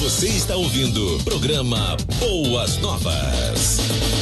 Você está ouvindo o programa Boas Novas.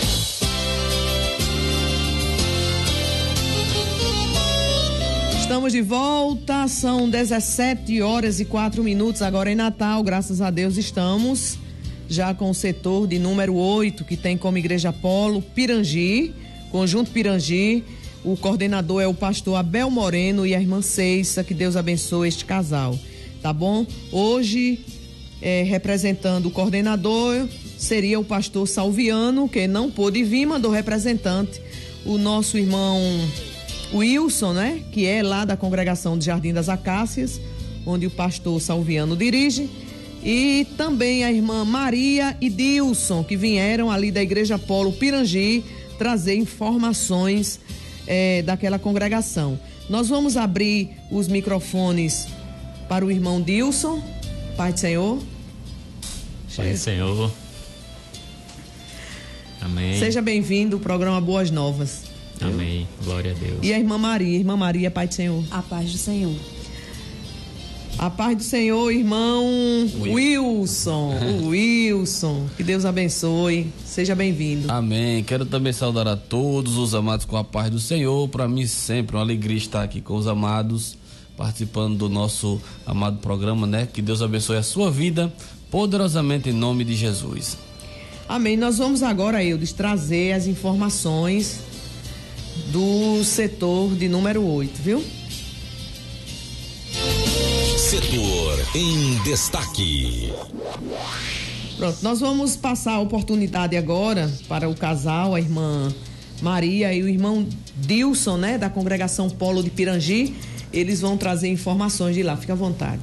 Estamos de volta, são 17h04 agora em Natal, graças a Deus estamos já com o setor de número 8, que tem como igreja polo Pirangi, Conjunto Pirangi. O coordenador é o pastor Abel Moreno e a irmã Ceissa, que Deus abençoe este casal, tá bom? Hoje, representando o coordenador, seria o pastor Salviano, que não pôde vir, mandou representante, o nosso irmão Wilson, né? Que é lá da congregação de Jardim das Acácias, onde o pastor Salviano dirige, e também a irmã Maria e Dilson, que vieram ali da igreja Polo Pirangi trazer informações daquela congregação. Nós vamos abrir os microfones para o irmão Dilson. Pai do Senhor. Pai do Senhor. Amém. Seja bem-vindo ao programa Boas Novas. Amém. Glória a Deus. E a irmã Maria, Pai do Senhor. A paz do Senhor. A paz do Senhor, irmão Wilson. O Wilson. Que Deus abençoe. Seja bem-vindo. Amém. Quero também saudar a todos os amados com a paz do Senhor. Para mim sempre uma alegria estar aqui com os amados, participando do nosso amado programa, né? Que Deus abençoe a sua vida poderosamente em nome de Jesus. Amém. Nós vamos agora, Eudes, trazer as informações do setor de número 8, viu? Setor em destaque. Pronto, nós vamos passar a oportunidade agora para o casal, a irmã Maria e o irmão Dilson, né, da congregação Polo de Pirangi. Eles vão trazer informações de lá, fica à vontade.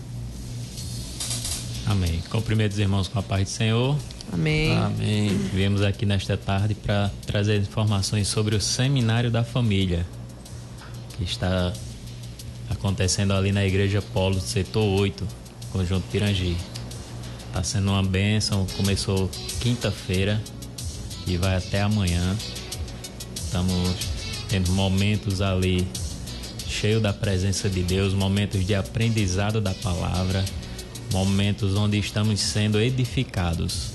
Amém. Cumprimento os irmãos com a paz do Senhor. Amém. Amém. Viemos aqui nesta tarde para trazer informações sobre o Seminário da Família, que está acontecendo ali na igreja Polo do setor 8, Conjunto Pirangi. Está sendo uma bênção, começou quinta-feira e vai até amanhã. Estamos tendo momentos ali cheios da presença de Deus, momentos de aprendizado da palavra, momentos onde estamos sendo edificados.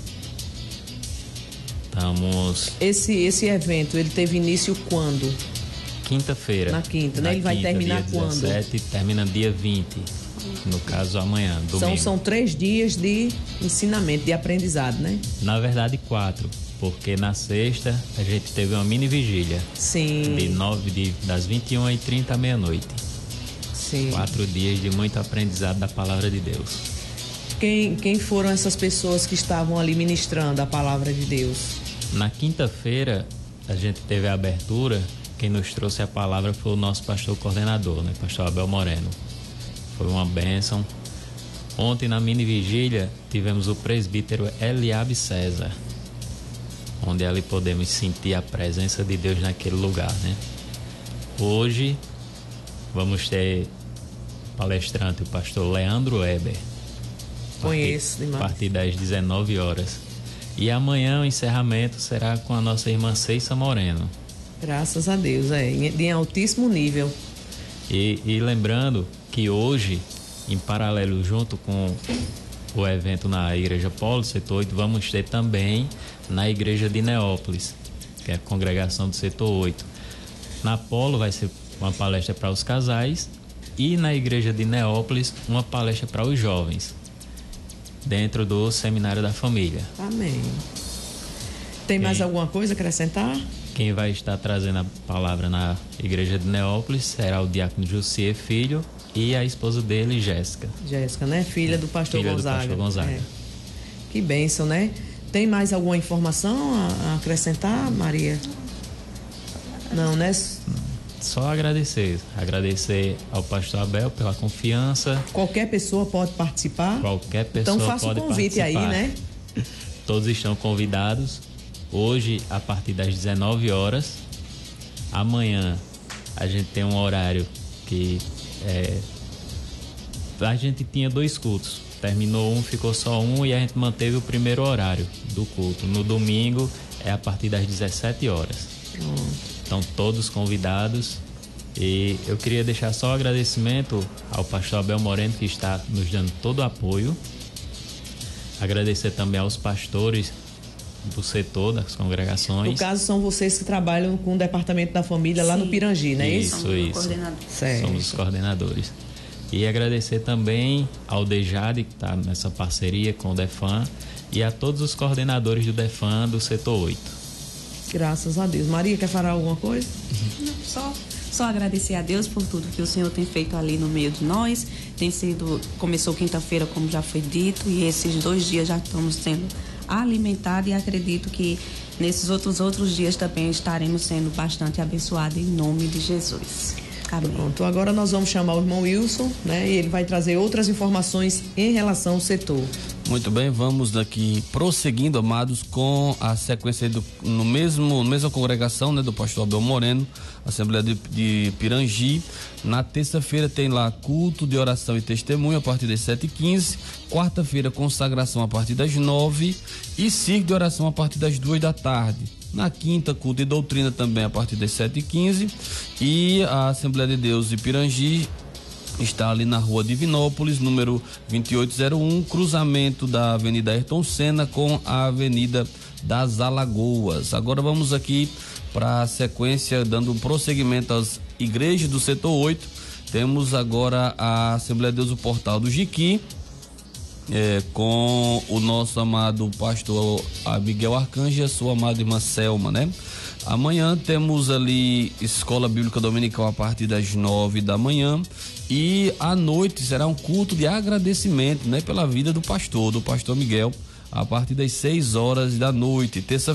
Esse evento, ele teve início quando? Quinta-feira. Na quinta, né? Ele vai terminar dia quando? 17, termina dia 20. No caso, amanhã, domingo. São 3 dias de ensinamento, de aprendizado, né? Na verdade, 4. Porque na sexta a gente teve uma mini vigília. Sim. Das 21h30 à meia-noite. Sim. 4 dias de muito aprendizado da palavra de Deus. Quem foram essas pessoas que estavam ali ministrando a palavra de Deus? Na quinta-feira a gente teve a abertura. Quem nos trouxe a palavra foi o nosso pastor coordenador, né? Pastor Abel Moreno. Foi uma bênção. Ontem na mini vigília tivemos o presbítero Eliabe César, onde ali podemos sentir a presença de Deus naquele lugar, né? Hoje vamos ter palestrante, o pastor Leandro Weber. Conheço demais. A partir das 19h. E amanhã o encerramento será com a nossa irmã Ceissa Moreno. Graças a Deus, em altíssimo nível. E lembrando que hoje, em paralelo junto com o evento na igreja Polo, setor 8, vamos ter também na igreja de Neópolis, que é a congregação do setor 8. Na Polo vai ser uma palestra para os casais e na igreja de Neópolis uma palestra para os jovens, dentro do Seminário da Família. Amém. Tem mais alguma coisa a acrescentar? Quem vai estar trazendo a palavra na igreja de Neópolis será o diácono Jussier Filho e a esposa dele, Jéssica. Jéssica, né? Filha do pastor Gonzaga. Do pastor Gonzaga. É. Que bênção, né? Tem mais alguma informação a acrescentar, Maria? Não, né? Só agradecer ao pastor Abel pela confiança. Qualquer pessoa pode participar? Qualquer pessoa então faça pode o convite participar. aí, né? Todos estão convidados. Hoje, a partir das 19h. Amanhã, a gente tem um horário que a gente tinha 2 cultos. Terminou um, ficou só um e a gente manteve o primeiro horário do culto. No domingo, é a partir das 17h. Estão todos convidados. E eu queria deixar só o agradecimento ao pastor Abel Moreno, que está nos dando todo o apoio. Agradecer também aos pastores do setor, das congregações. No caso, são vocês que trabalham com o Departamento da Família lá no Pirangi, não é isso? Isso. Somos os coordenadores. E agradecer também ao Dejade, que está nessa parceria com o DEFAM, e a todos os coordenadores do DEFAM do setor 8. Graças a Deus. Maria, quer falar alguma coisa? Só agradecer a Deus por tudo que o Senhor tem feito ali no meio de nós. Começou quinta-feira, como já foi dito, e esses 2 dias já estamos sendo alimentados, e acredito que nesses outros dias também estaremos sendo bastante abençoados em nome de Jesus. Amém. Pronto, agora nós vamos chamar o irmão Wilson, né? E ele vai trazer outras informações em relação ao setor. Muito bem, vamos daqui prosseguindo, amados, com a sequência no mesma congregação, né, do pastor Abel Moreno, Assembleia de Pirangi. Na terça-feira tem lá culto de oração e testemunho a partir das 7h15, quarta-feira consagração a partir das 9h e círculo de oração a partir das 2 da tarde. Na quinta, culto de doutrina também a partir das 7h15, e a Assembleia de Deus de Pirangi está ali na rua Divinópolis, número 2801, cruzamento da Avenida Ayrton Senna com a Avenida das Alagoas. Agora vamos aqui para a sequência, dando um prosseguimento às igrejas do setor 8. Temos agora a Assembleia de Deus do Portal do Jiqui, com o nosso amado pastor Miguel Arcanjo e a sua amada irmã Selma, né? Amanhã temos ali Escola Bíblica Dominical a partir das 9 da manhã, e à noite será um culto de agradecimento, né, pela vida do pastor Miguel, a partir das 6 horas da noite. Terça